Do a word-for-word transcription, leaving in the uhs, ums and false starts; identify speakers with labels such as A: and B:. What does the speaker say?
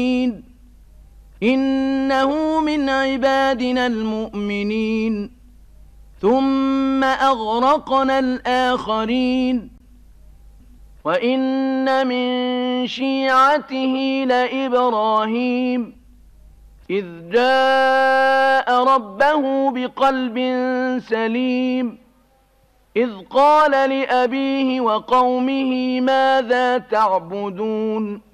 A: إنه من عبادنا المؤمنين ثم أغرقنا الآخرين وإن من شيعته لإبراهيم إذ جاء ربه بقلب سليم إذ قال لأبيه وقومه ماذا تعبدون